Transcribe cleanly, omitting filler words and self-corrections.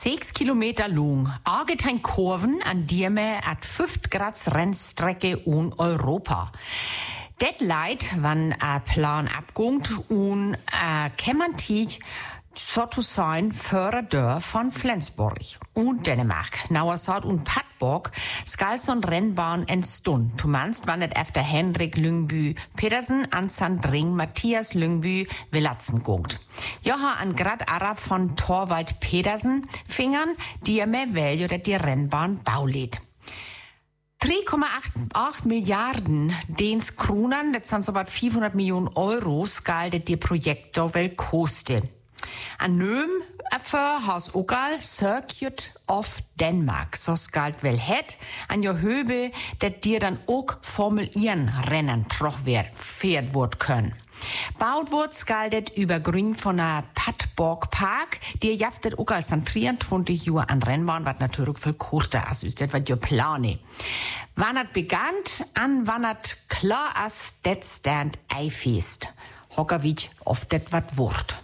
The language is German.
6 Kilometer lang. Argetein Kurven an die me at 5 Grad Rennstrecke in Europa. Det Leid, wann Plan abgungt und kämmertig so zu sein für Dörr von Flensburg und Dänemark. Nauersort und Padborg skal son Rennbahn entstund. Du meinst, wann net efter Henrik Lyngby Pedersen an Sandring Matthias Lyngby Villatzen gungt. Joha an grad Ara von Torvald Pedersen fingern, die me veljo det die Rennbahn baulet. 3,8 Milliarden Däns Kronen, das sind so about 400 Millionen Euro, skal det die Projekt vel koste. An Nöm has ogal Circuit of Denmark, so skalt vel het an jo Höbe, det dir dann ook Formel 1 Rennen troch fährt wird können. Baut wird skaldet über Grün von der Padborg Park, die jaftet ook als 23 Jahre an Rennbahn, wat natürlich viel kurzer as ist, das wat jo plane. Wann hat begannt, an wann hat klar as det stand eifest. Hockerwitsch, oft det wat wurt.